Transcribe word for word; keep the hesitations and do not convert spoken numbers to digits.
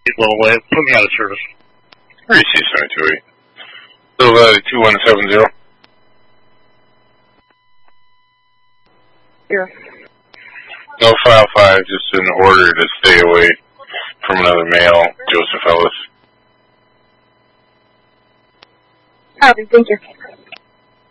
a little way. Put me out of service. three C seven two eight. Little Valley two one seven zero. Here. No file five, just an order to stay away from another male, Joseph Ellis. Copy, thank you.